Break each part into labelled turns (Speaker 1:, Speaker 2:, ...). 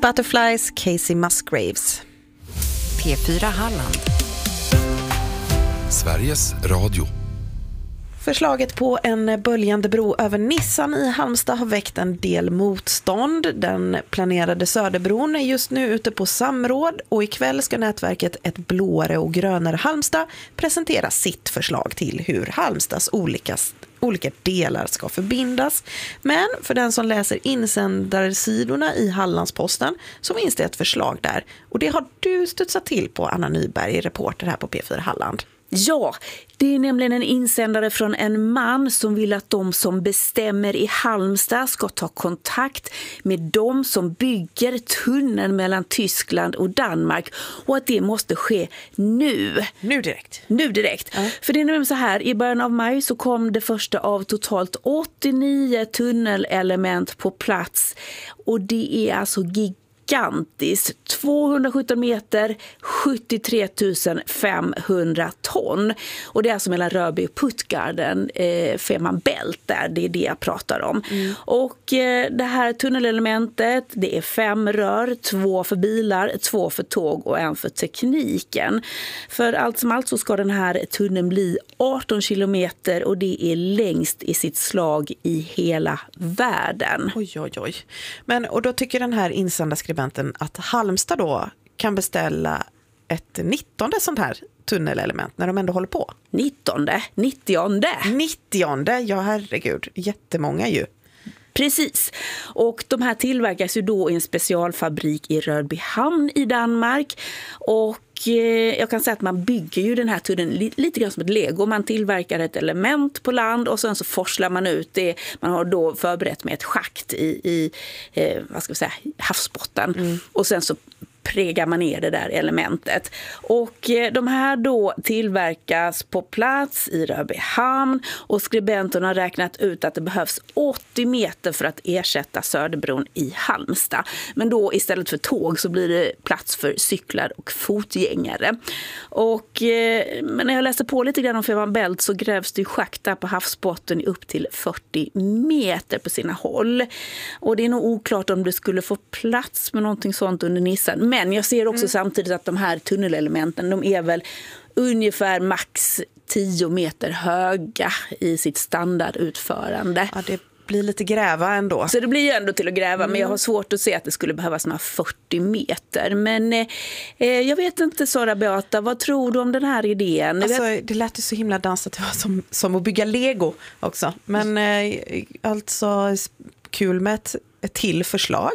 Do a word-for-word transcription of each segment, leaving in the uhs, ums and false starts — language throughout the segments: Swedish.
Speaker 1: Butterflies, Casey Musgraves.
Speaker 2: P fyra Halland.
Speaker 3: Sveriges Radio.
Speaker 1: Förslaget på en böljande bro över Nissan i Halmstad har väckt en del motstånd. Den planerade Söderbron är just nu ute på samråd och ikväll ska nätverket Ett blåare och grönare Halmstad presentera sitt förslag till hur Halmstads olika, olika delar ska förbindas. Men för den som läser insändarsidorna i Hallandsposten så finns det ett förslag där. Och det har du studsat till på, Anna Nyberg, reporter här på P fyra Halland.
Speaker 4: Ja, det är nämligen en insändare från en man som vill att de som bestämmer i Halmstad ska ta kontakt med de som bygger tunneln mellan Tyskland och Danmark och att det måste ske nu.
Speaker 1: Nu direkt.
Speaker 4: Nu direkt. Ja. För det är nämligen så här, i början av maj så kom det första av totalt åttionio tunnelelement på plats och det är alltså gigantiskt. Gigantiskt, tvåhundrasjutton meter, sjuttiotre tusen femhundra ton. Och det är alltså mellan Rörby och Puttgarden, eh, Fehmarn Bält där, det är det jag pratar om. Mm. Och eh, det här tunnelelementet, det är fem rör, två för bilar, två för tåg och en för tekniken. För allt som allt så ska den här tunneln bli arton kilometer och det är längst i sitt slag i hela världen.
Speaker 1: Oj, oj, oj. Men, och då tycker den här insändarskribenten att Halmstad då kan beställa ett nittonde sånt här tunnelelement när de ändå håller på.
Speaker 4: nittonde? nittionde?
Speaker 1: nittionde, ja herregud. Jättemånga ju.
Speaker 4: Precis. Och de här tillverkas ju då i en specialfabrik i Rörbyhamn i Danmark. Och jag kan säga att man bygger ju den här tunneln lite grann som ett Lego. Man tillverkar ett element på land och sen så forslar man ut det. Man har då förberett med ett schakt i, i eh, vad ska vi säga, havsbotten. Mm. Och sen så pregar man ner det där elementet. Och de här då tillverkas på plats i Rörbyhamn och skribenten har räknat ut att det behövs åttio meter för att ersätta Söderbron i Halmstad. Men då istället för tåg så blir det plats för cyklar och fotgängare. Och men när jag läste på lite grann om Fehmarn Bält så grävs det schakt där på havsbotten upp till fyrtio meter på sina håll. Och det är nog oklart om det skulle få plats med någonting sånt under Nissan. Men jag ser också mm. samtidigt att de här tunnelelementen, de är väl ungefär max tio meter höga i sitt standardutförande.
Speaker 1: Ja, det blir lite gräva ändå.
Speaker 4: Så det blir ju ändå till att gräva, mm. men jag har svårt att se att det skulle behövas några fyrtio meter. Men eh, jag vet inte, Sara Beata, vad tror du om den här idén?
Speaker 1: Alltså, det lät ju så himla dansat, det var som, som att bygga Lego också. Men eh, alltså kul med ett, ett till förslag.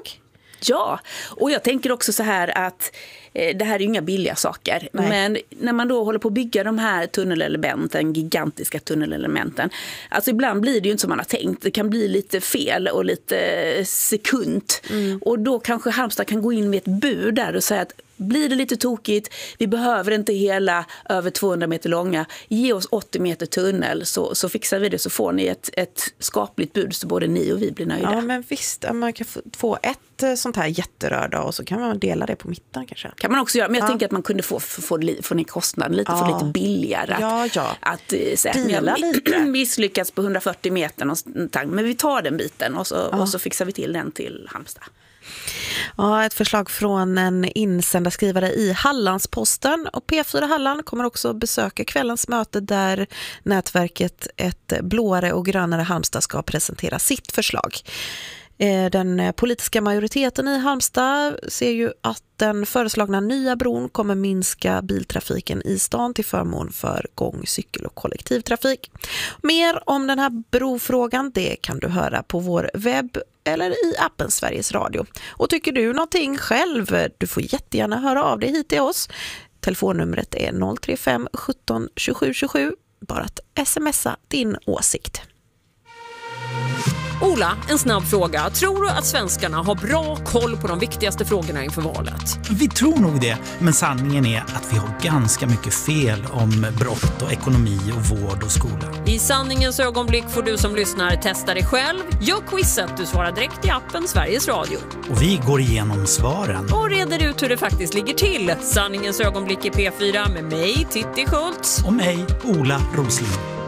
Speaker 4: Ja, och jag tänker också så här att eh, det här är inga billiga saker. Nej. Men när man då håller på att bygga de här tunnelelementen, gigantiska tunnelelementen, alltså ibland blir det ju inte som man har tänkt. Det kan bli lite fel och lite sekund. Mm. Och då kanske Halmstad kan gå in med ett bud där och säga att blir det lite tokigt, vi behöver inte hela över tvåhundra meter långa, ge oss åttio meter tunnel så, så fixar vi det, så får ni ett, ett skapligt bud så både ni och vi blir nöjda.
Speaker 1: Ja, men visst, man kan få ett sånt här jätterör då, och så kan man dela det på mitten kanske.
Speaker 4: Kan man också göra, men jag
Speaker 1: ja.
Speaker 4: tänker att man kunde få, få, få, få ner kostnaden lite, ja. få lite billigare.
Speaker 1: Ja, ja.
Speaker 4: Att säga att misslyckats på hundrafyrtio meter, men vi tar den biten och så, ja. och så fixar vi till den till Halmstad.
Speaker 1: Ja, ett förslag från en insändarskrivare i Hallandsposten, och P fyra Halland kommer också besöka kvällens möte där nätverket Ett blåare och grönare Halmstad ska presentera sitt förslag. Den politiska majoriteten i Halmstad ser ju att den föreslagna nya bron kommer minska biltrafiken i stan till förmån för gång-, cykel- och kollektivtrafik. Mer om den här brofrågan, det kan du höra på vår webb eller i appen Sveriges Radio. Och tycker du någonting själv, du får jättegärna höra av dig hit till oss. Telefonnumret är noll tre fem sjutton tjugosju tjugosju. Bara att smsa din åsikt.
Speaker 5: Ola, en snabb fråga. Tror du att svenskarna har bra koll på de viktigaste frågorna inför valet?
Speaker 6: Vi tror nog det, men sanningen är att vi har ganska mycket fel om brott och ekonomi och vård och skola.
Speaker 5: I sanningens ögonblick får du som lyssnar testa dig själv. Gör quizet, du svarar direkt i appen Sveriges Radio.
Speaker 6: Och vi går igenom svaren.
Speaker 5: Och reder ut hur det faktiskt ligger till. Sanningens ögonblick i P fyra med mig, Titti Schultz.
Speaker 6: Och mig, Ola Rosling.